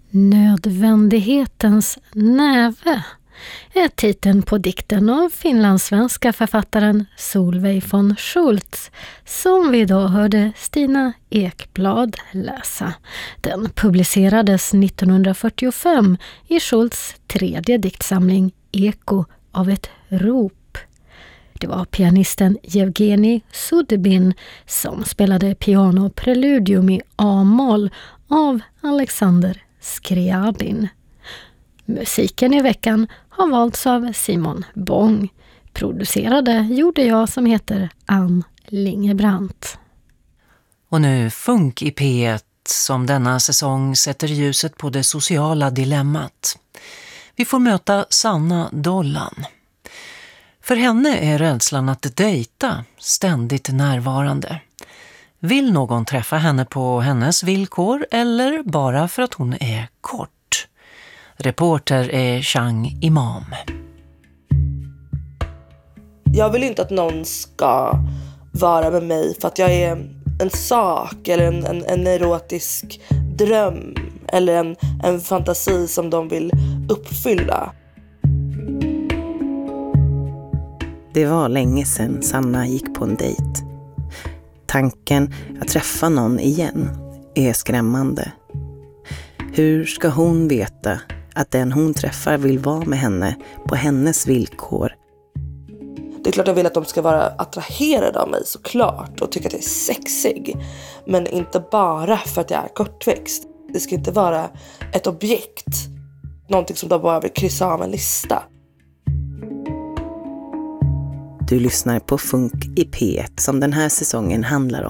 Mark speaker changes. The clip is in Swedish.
Speaker 1: Nödvändighetens näve är titeln på dikten av finlandssvenska författaren Solveig von Schultz som vi idag hörde Stina Ekblad läsa. Den publicerades 1945 i Schultz tredje diktsamling Eko av ett rop. Det var pianisten Jevgenij Sudebin som spelade pianopreludium i A-moll av Alexander Skriabin. Musiken i veckan har valts av Simon Bång. Producerade gjorde jag som heter Ann Lingebrandt.
Speaker 2: Och nu Funk i P1 som denna säsong sätter ljuset på det sociala dilemmat. Vi får möta Sanna Dollan. För henne är rädslan att dejta ständigt närvarande. Vill någon träffa henne på hennes villkor eller bara för att hon är kort? Reporter är Chang Imam.
Speaker 3: Jag vill inte att någon ska vara med mig för att jag är en sak eller en erotisk dröm eller en fantasi som de vill uppfylla.
Speaker 4: Det var länge sedan Sanna gick på en dejt. Tanken att träffa någon igen är skrämmande. Hur ska hon veta att den hon träffar vill vara med henne på hennes villkor?
Speaker 3: Det är klart jag vill att de ska vara attraherade av mig såklart och tycka att jag är sexig. Men inte bara för att jag är kortväxt. Det ska inte vara ett objekt. Någonting som de bara vill kryssa av en lista.
Speaker 4: Du lyssnar på Funk i P1 som den här säsongen handlar